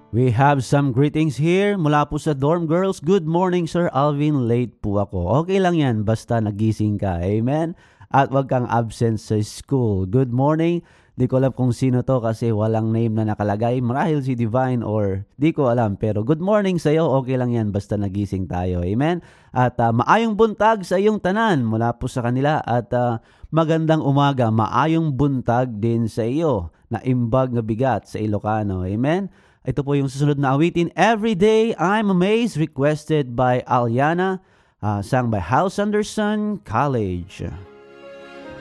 We have some greetings here mula po sa Dorm Girls. Good morning, Sir Alvin. Late po ako. Okay lang yan, basta nagising ka. Amen? At wag kang absent sa school. Good morning. Di ko alam kung sino to kasi walang name na nakalagay. Marahil si Divine or di ko alam. Pero good morning sa iyo. Okay lang yan, basta nagising tayo. Amen? At maayong buntag sa iyong tanan mula po sa kanila. At magandang umaga, maayong buntag din sa iyo na imbag na bigat sa Ilocano. Amen? Ito po yung susunod na awitin. Every Day I'm Amazed, requested by Aliana, sang by House Anderson College.